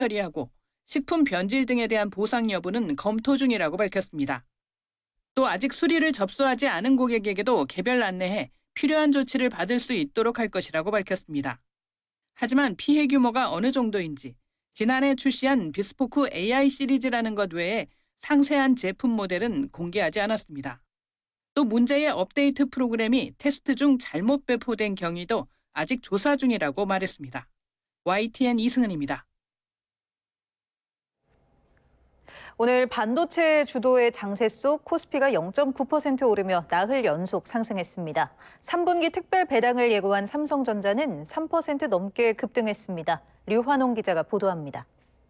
처리하고 식품 변질 등에 대한 보상 여부는 검토 중이라고 밝혔습니다. 또 아직 수리를 접수하지 않은 고객에게도 개별 안내해 필요한 조치를 받을 수 있도록 할 것이라고 밝혔습니다. 하지만 피해 규모가 어느 정도인지 지난해 출시한 비스포크 AI 시리즈라는 것 외에 상세한 제품 모델은 공개하지 않았습니다. 또 문제의 업데이트 프로그램이 테스트 중 잘못 배포된 경위도 아직 조사 중이라고 말했습니다. YTN 이승은입니다. 오늘 반도체 주도의 장세 속 코스피가 0.9% 오르며 나흘 연속 상승했습니다. 3분기 특별 배당을 예고한 삼성전자는 3% 넘게 급등했습니다. 류환홍 기자가 보도합니다.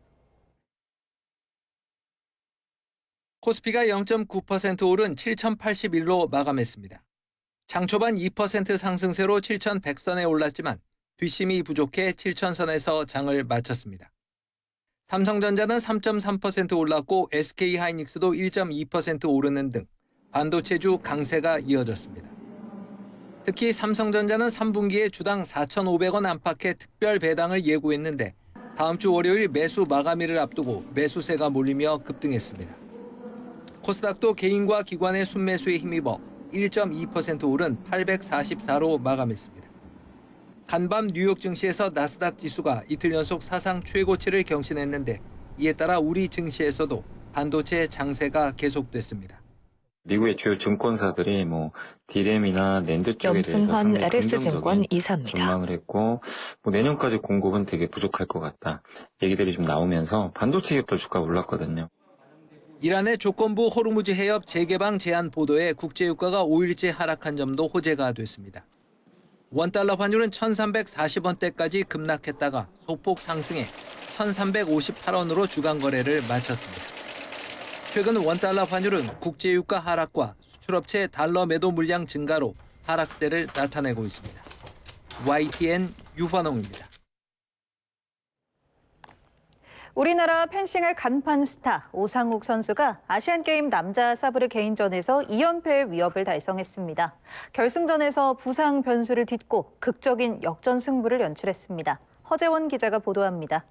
코스피가 0.9% 오른 7,081로 마감했습니다. 장 초반 2% 상승세로 7,100선에 올랐지만 뒷심이 부족해 7,000선에서 장을 마쳤습니다. 삼성전자는 3.3% 올랐고 SK하이닉스도 1.2% 오르는 등 반도체주 강세가 이어졌습니다. 특히 삼성전자는 3분기에 주당 4,500원 안팎의 특별 배당을 예고했는데 다음 주 월요일 매수 마감일을 앞두고 매수세가 몰리며 급등했습니다. 코스닥도 개인과 기관의 순매수에 힘입어 1.2% 오른 844로 마감했습니다. 간밤 뉴욕 증시에서 나스닥 지수가 이틀 연속 사상 최고치를 경신했는데 이에 따라 우리 증시에서도 반도체 장세가 계속됐습니다. 미국의 주요 증권사들이 디램이나 낸드 쪽에 대해서 염승환 상당히 LS증권 긍정적인 이사입니다. 전망을 했고 내년까지 공급은 되게 부족할 것 같다. 얘기들이 좀 나오면서 반도체 기업들 주가가 올랐거든요. 이란의 조건부 호르무즈 해협 재개방 제한 보도에 국제유가가 5일째 하락한 점도 호재가 됐습니다. 원달러 환율은 1,340원대까지 급락했다가 소폭 상승해 1,358원으로 주간 거래를 마쳤습니다. 최근 원달러 환율은 국제유가 하락과 수출업체 달러 매도 물량 증가로 하락세를 나타내고 있습니다. YTN 유환홍입니다. 우리나라 펜싱의 간판 스타 오상욱 선수가 아시안게임 남자 사브르 개인전에서 2연패의 위협을 달성했습니다. 결승전에서 부상 변수를 딛고 극적인 역전 승부를 연출했습니다. 허재원 기자가 보도합니다.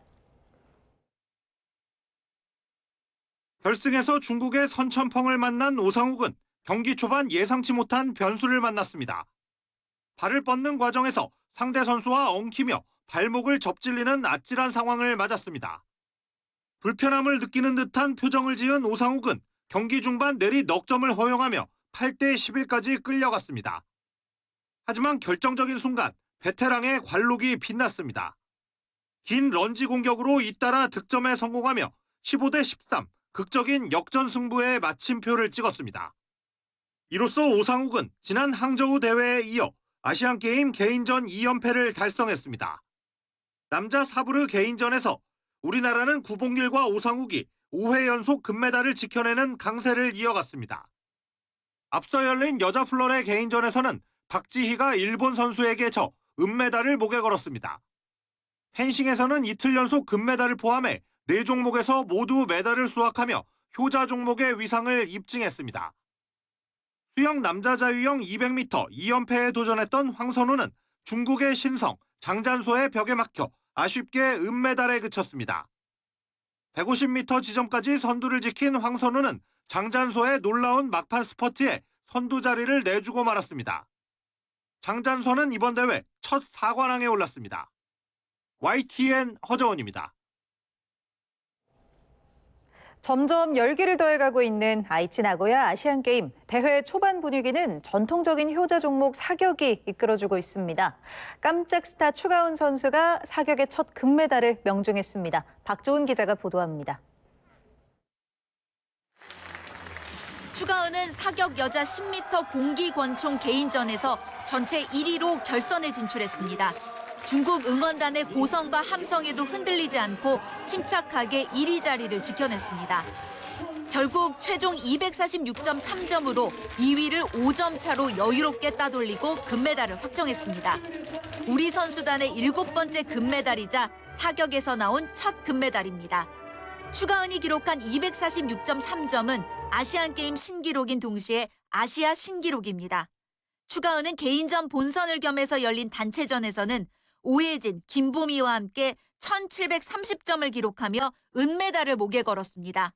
결승에서 중국의 선천펑을 만난 오상욱은 경기 초반 예상치 못한 변수를 만났습니다. 발을 뻗는 과정에서 상대 선수와 엉키며 발목을 접질리는 아찔한 상황을 맞았습니다. 불편함을 느끼는 듯한 표정을 지은 오상욱은 경기 중반 내리 넉점을 허용하며 8대 11까지 끌려갔습니다. 하지만 결정적인 순간 베테랑의 관록이 빛났습니다. 긴 런지 공격으로 잇따라 득점에 성공하며 15대 13 극적인 역전 승부에 마침표를 찍었습니다. 이로써 오상욱은 지난 항저우 대회에 이어 아시안게임 개인전 2연패를 달성했습니다. 남자 사브르 개인전에서 우리나라는 구봉길과 오상욱이 5회 연속 금메달을 지켜내는 강세를 이어갔습니다. 앞서 열린 여자 플러레 개인전에서는 박지희가 일본 선수에게 져 은메달을 목에 걸었습니다. 펜싱에서는 이틀 연속 금메달을 포함해 4종목에서 모두 메달을 수확하며 효자 종목의 위상을 입증했습니다. 수영 남자 자유형 200m 2연패에 도전했던 황선우는 중국의 신성, 장잔소의 벽에 막혀 아쉽게 은메달에 그쳤습니다. 150m 지점까지 선두를 지킨 황선우는 장잔소의 놀라운 막판 스퍼트에 선두 자리를 내주고 말았습니다. 장잔소는 이번 대회 첫 4관왕에 올랐습니다. YTN 허정원입니다. 점점 열기를 더해가고 있는 아이치 나고야 아시안게임. 대회 초반 분위기는 전통적인 효자 종목 사격이 이끌어주고 있습니다. 깜짝 스타 추가훈 선수가 사격의 첫 금메달을 명중했습니다. 박조은 기자가 보도합니다. 추가훈은 사격 여자 10m 공기 권총 개인전에서 전체 1위로 결선에 진출했습니다. 중국 응원단의 고성과 함성에도 흔들리지 않고 침착하게 1위 자리를 지켜냈습니다. 결국 최종 246.3점으로 2위를 5점 차로 여유롭게 따돌리고 금메달을 확정했습니다. 우리 선수단의 7번째 금메달이자 사격에서 나온 첫 금메달입니다. 추가훈이 기록한 246.3점은 아시안게임 신기록인 동시에 아시아 신기록입니다. 추가훈은 개인전 본선을 겸해서 열린 단체전에서는 오혜진, 김보미와 함께 1730점을 기록하며 은메달을 목에 걸었습니다.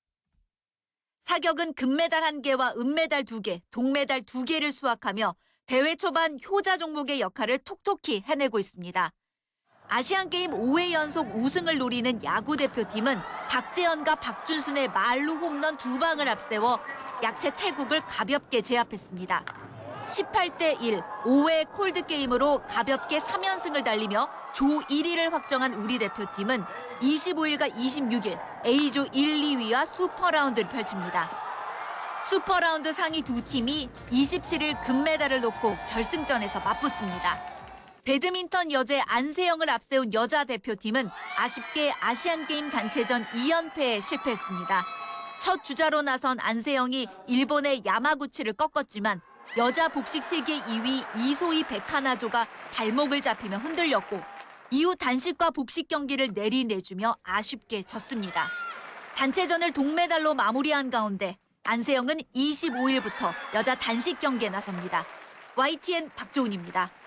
사격은 금메달 1개와 은메달 2개, 동메달 2개를 수확하며 대회 초반 효자 종목의 역할을 톡톡히 해내고 있습니다. 아시안게임 5회 연속 우승을 노리는 야구 대표팀은 박재현과 박준순의 말루 홈런 2방을 앞세워 약체 태국을 가볍게 제압했습니다. 18대1, 5회 콜드게임으로 가볍게 3연승을 달리며 조 1위를 확정한 우리 대표팀은 25일과 26일 A조 1, 2위와 슈퍼라운드를 펼칩니다. 슈퍼라운드 상위 두 팀이 27일 금메달을 놓고 결승전에서 맞붙습니다. 배드민턴 여제 안세영을 앞세운 여자 대표팀은 아쉽게 아시안게임 단체전 2연패에 실패했습니다. 첫 주자로 나선 안세영이 일본의 야마구치를 꺾었지만 여자 복식 세계 2위 이소희 백하나조가 발목을 잡히며 흔들렸고 이후 단식과 복식 경기를 내리내주며 아쉽게 졌습니다. 단체전을 동메달로 마무리한 가운데 안세영은 25일부터 여자 단식 경기에 나섭니다. YTN 박조은입니다.